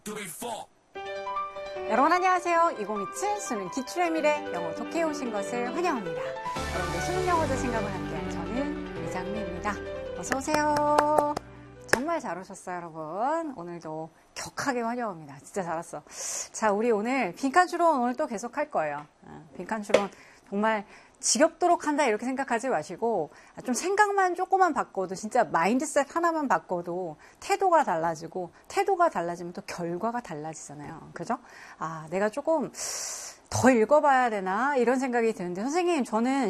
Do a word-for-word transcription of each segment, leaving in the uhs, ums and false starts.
여러분 안녕하세요. 이천이십칠 수능 기출의 미래 영어 독해에 오신 것을 환영합니다. 여러분들 수능 영어 자신감을 함께한 저는 이장미입니다. 어서 오세요. 정말 잘 오셨어요, 여러분. 오늘도 격하게 환영합니다. 진짜 잘 왔어. 자, 우리 오늘 빈칸 추론 오늘 또 계속 할 거예요. 빈칸 추론 정말 지겹도록 한다 이렇게 생각하지 마시고 좀 생각만 조금만 바꿔도 진짜 마인드셋 하나만 바꿔도 태도가 달라지고 태도가 달라지면 또 결과가 달라지잖아요. 그죠? 아, 내가 조금 더 읽어봐야 되나 이런 생각이 드는데 선생님 저는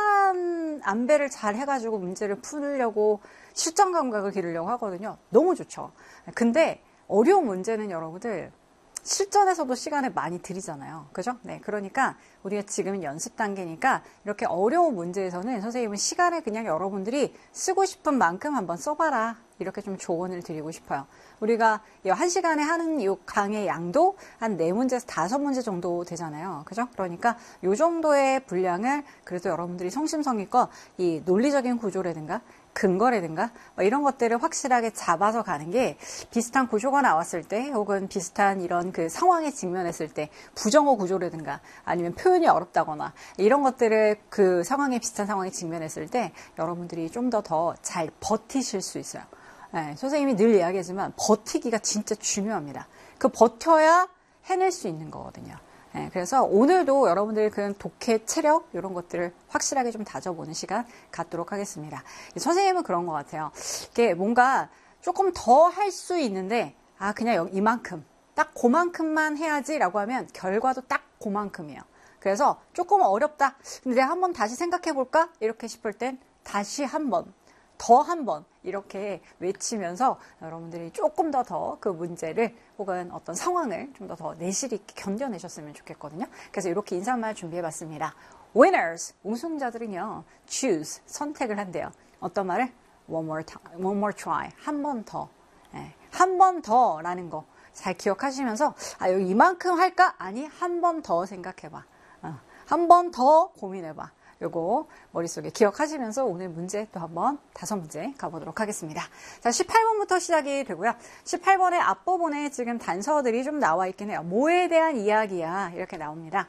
시간 안배를 잘 해가지고 문제를 풀려고 실전 감각을 기르려고 하거든요. 너무 좋죠. 근데 어려운 문제는 여러분들 실전에서도 시간을 많이 들이잖아요. 그죠? 네. 그러니까 우리가 지금은 연습 단계니까 이렇게 어려운 문제에서는 선생님은 시간을 그냥 여러분들이 쓰고 싶은 만큼 한번 써봐라. 이렇게 좀 조언을 드리고 싶어요. 우리가 한 시간에 하는 이 강의 양도 한 네 문제에서 다섯 문제 정도 되잖아요. 그죠? 그러니까 이 정도의 분량을 그래도 여러분들이 성심성의껏 이 논리적인 구조라든가 근거라든가 이런 것들을 확실하게 잡아서 가는 게 비슷한 구조가 나왔을 때 혹은 비슷한 이런 그 상황에 직면했을 때 부정어 구조라든가 아니면 표현이 어렵다거나 이런 것들을 그 상황에 비슷한 상황에 직면했을 때 여러분들이 좀 더 더 잘 버티실 수 있어요. 네, 선생님이 늘 이야기하지만 버티기가 진짜 중요합니다. 그 버텨야 해낼 수 있는 거거든요. 네, 그래서 오늘도 여러분들 그 독해 체력 이런 것들을 확실하게 좀 다져보는 시간 갖도록 하겠습니다. 선생님은 그런 것 같아요. 이게 뭔가 조금 더 할 수 있는데 아 그냥 이만큼 딱 그만큼만 해야지라고 하면 결과도 딱 그만큼이에요. 그래서 조금 어렵다. 근데 내가 한번 다시 생각해볼까? 이렇게 싶을 땐 다시 한번 더 한 번 이렇게 외치면서 여러분들이 조금 더 더 그 문제를 혹은 어떤 상황을 좀 더 더 내실 있게 견뎌내셨으면 좋겠거든요. 그래서 이렇게 인사말 준비해봤습니다. Winners, 우승자들은요, choose, 선택을 한대요. 어떤 말을? One more time, one more try, 한 번 더. 네. 한 번 더라는 거 잘 기억하시면서 아 여기 이만큼 할까? 아니 한 번 더 생각해봐. 어, 한 번 더 고민해봐. 요거 머릿속에 기억하시면서 오늘 문제 또 한번 다섯 문제 가보도록 하겠습니다. 자, 십팔 번부터 시작이 되고요. 십팔 번의 앞부분에 지금 단서들이 좀 나와 있긴 해요. 뭐에 대한 이야기야 이렇게 나옵니다.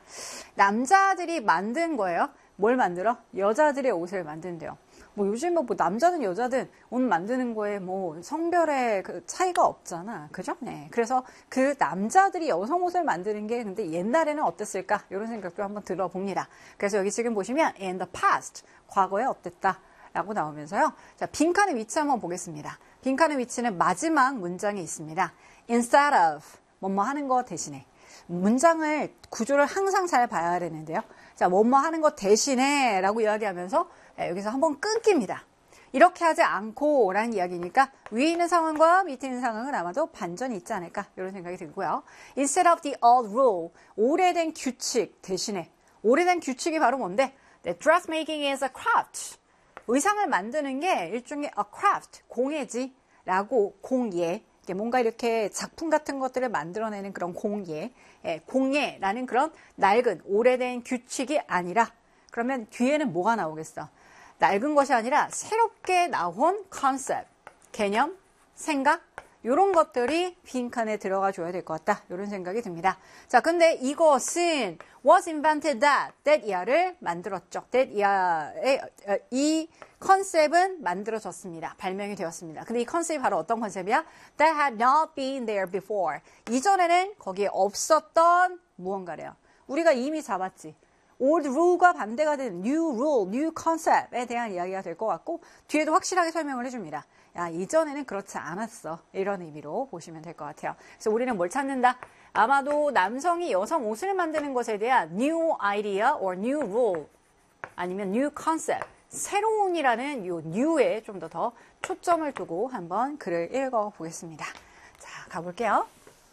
남자들이 만든 거예요. 뭘 만들어? 여자들의 옷을 만든대요. 뭐 요즘 뭐 남자든 여자든 옷 만드는 거에 뭐 성별의 그 차이가 없잖아. 그죠? 네. 그래서 그 남자들이 여성 옷을 만드는 게 근데 옛날에는 어땠을까? 이런 생각도 한번 들어봅니다. 그래서 여기 지금 보시면 in the past, 과거에 어땠다? 라고 나오면서요. 자, 빈칸의 위치 한번 보겠습니다. 빈칸의 위치는 마지막 문장에 있습니다. instead of, 뭐뭐 하는 거 대신에. 문장을, 구조를 항상 잘 봐야 되는데요. 자, 뭐뭐 하는 거 대신에 라고 이야기하면서 네, 여기서 한번 끊깁니다. 이렇게 하지 않고 라는 이야기니까 위에 있는 상황과 밑에 있는 상황은 아마도 반전이 있지 않을까 이런 생각이 들고요. Instead of the old rule, 오래된 규칙 대신에 오래된 규칙이 바로 뭔데? The dressmaking is a craft. 의상을 만드는 게 일종의 a craft, 공예지 라고 공예. 뭔가 이렇게 작품 같은 것들을 만들어내는 그런 공예, 예, 공예라는 그런 낡은 오래된 규칙이 아니라 그러면 뒤에는 뭐가 나오겠어? 낡은 것이 아니라 새롭게 나온 컨셉, 개념, 생각 이런 것들이 빈칸에 들어가 줘야 될 것 같다. 이런 생각이 듭니다. 자, 근데 이것은 was invented that, that 이하를 만들었죠. that 이하의 이 컨셉은 만들어졌습니다. 발명이 되었습니다. 근데 이 컨셉이 바로 어떤 컨셉이야? That had not been there before. 이전에는 거기에 없었던 무언가래요. 우리가 이미 잡았지. old rule과 반대가 되는 new rule, new concept에 대한 이야기가 될 것 같고 뒤에도 확실하게 설명을 해줍니다. 야, 이전에는 그렇지 않았어. 이런 의미로 보시면 될 것 같아요. 그래서 우리는 뭘 찾는다? 아마도 남성이 여성 옷을 만드는 것에 대한 new idea or new rule 아니면 new concept, 새로운이라는 이 new에 좀 더 더 초점을 두고 한번 글을 읽어보겠습니다. 자, 가볼게요.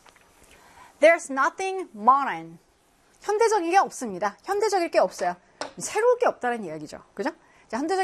There's nothing modern. 현대적인 게 없습니다. 현대적일 게 없어요. 새로울 게 없다는 이야기죠. 그죠? 현대적